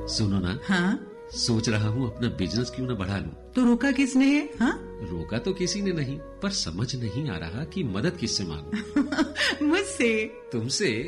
सुनो ना। हाँ? सोच रहा हूँ अपना बिजनेस क्यों न बढ़ा लूं। तो रोका किसने है? हाँ? रोका तो किसी ने नहीं, पर समझ नहीं आ रहा कि मदद किससे मांगूं। मुझसे। तुमसे।